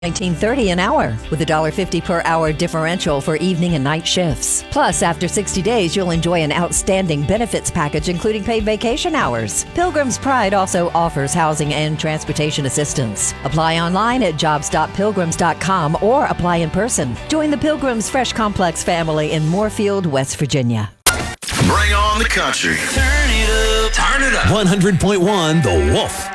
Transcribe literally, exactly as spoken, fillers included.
nineteen thirty an hour with a one dollar fifty per hour differential for evening and night shifts. Plus, after sixty days, you'll enjoy an outstanding benefits package including paid vacation hours. Pilgrim's Pride also offers housing and transportation assistance. Apply online at jobs dot pilgrims dot com or apply in person. Join the Pilgrims Fresh Complex family in Moorfield, West Virginia. Bring on the country. Turn it up. Turn it up. one hundred point one The Wolf.